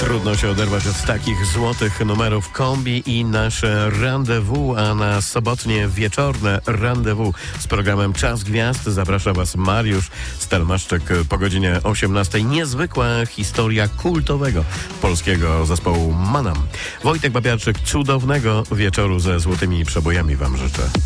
Trudno się oderwać od takich złotych numerów. Kombi i nasze rendezvous, a na sobotnie wieczorne rendezvous z programem Czas Gwiazd zaprasza Was Mariusz Stelmaszczyk po godzinie 18. Niezwykła historia kultowego polskiego zespołu Manam. Wojtek Babiarczyk, cudownego wieczoru ze złotymi przebojami Wam życzę.